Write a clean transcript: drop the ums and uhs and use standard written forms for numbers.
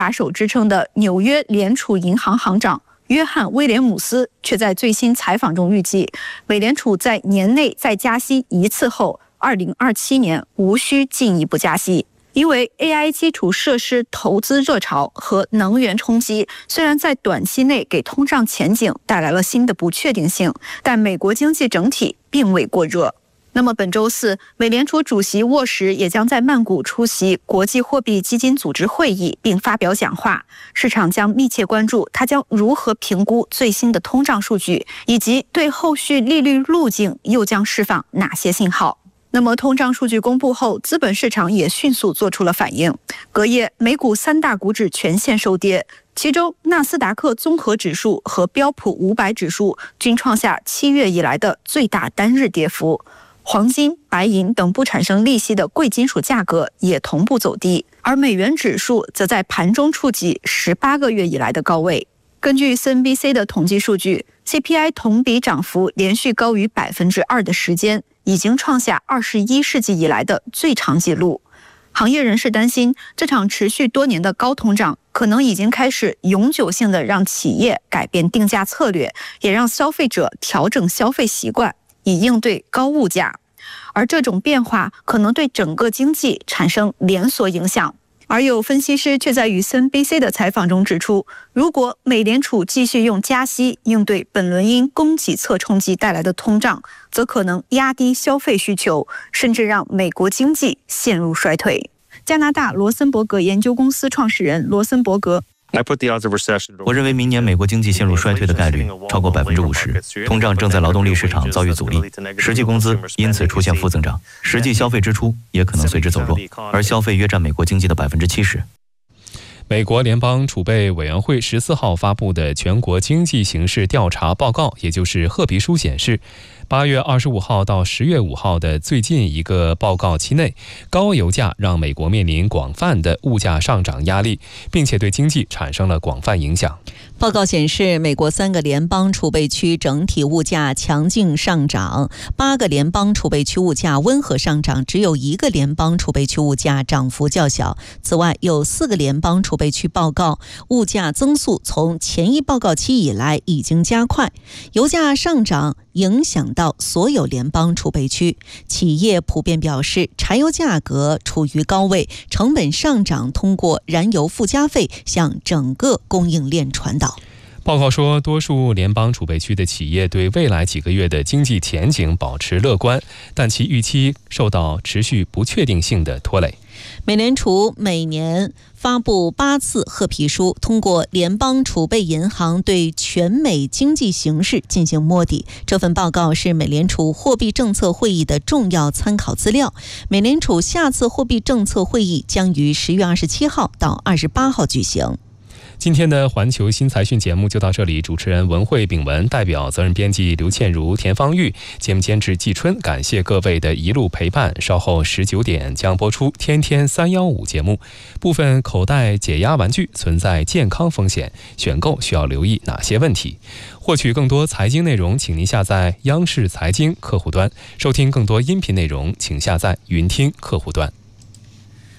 把手之称的纽约联储银行行长约翰·威廉姆斯却在最新采访中预计，美联储在年内再加息一次后，2027年无需进一步加息。因为 AI 基础设施投资热潮和能源冲击，虽然在短期内给通胀前景带来了新的不确定性，但美国经济整体并未过热。那么本周四，美联储主席沃什也将在曼谷出席国际货币基金组织会议并发表讲话，市场将密切关注他将如何评估最新的通胀数据，以及对后续利率路径又将释放哪些信号。那么通胀数据公布后，资本市场也迅速做出了反应。隔夜，美股3大股指全线收跌，其中纳斯达克综合指数和标普500指数均创下7月以来的最大单日跌幅。黄金、白银等不产生利息的贵金属价格也同步走低，而美元指数则在盘中触及18个月以来的高位。根据 CNBC 的统计数据， CPI 同比涨幅连续高于 2% 的时间，已经创下21世纪以来的最长纪录。行业人士担心，这场持续多年的高通胀可能已经开始永久性的让企业改变定价策略，也让消费者调整消费习惯，以应对高物价。而这种变化可能对整个经济产生连锁影响。而有分析师却在与 CNBC 的采访中指出，如果美联储继续用加息应对本轮因供给侧冲击带来的通胀，则可能压低消费需求，甚至让美国经济陷入衰退。加拿大罗森伯格研究公司创始人罗森伯格， 我认为明年美国经济陷入衰退的概率超过50%，通胀正在劳动力市场遭遇阻力，实际工资因此出现负增长，实际消费支出也可能随之走弱，而消费约占美国经济的70%。 美国联邦储备委员会14号发布的全国经济形势调查报告，也就是褐皮书显示，8月25号到10月5号的最近一个报告期内，高油价让美国面临广泛的物价上涨压力，并且对经济产生了广泛影响。 报告显示，美国3个联邦储备区整体物价强劲上涨，8个联邦储备区物价温和上涨，只有1个联邦储备区物价涨幅较小。此外，有4个联邦储备区报告物价增速从前一报告期以来已经加快。油价上涨影响到所有联邦储备区，企业普遍表示柴油价格处于高位，成本上涨通过燃油附加费向整个供应链传导。 报告说，多数联邦储备区的企业对未来几个月的经济前景保持乐观，但其预期受到持续不确定性的拖累。 美联储每年发布8次褐皮书，通过联邦储备银行对全美经济形势进行摸底。这份报告是美联储货币政策会议的重要参考资料。美联储下次货币政策会议将于10月27号到28号举行。 今天的环球新财讯节目就到这里，主持人文慧、炳文，代表责任编辑刘倩茹、田方玉，节目监制季春，感谢各位的一路陪伴。稍后19点将播出天天315节目，部分口袋解压玩具存在健康风险，选购需要留意哪些问题？获取更多财经内容，请您下载央视财经客户端，收听更多音频内容，请下载云听客户端。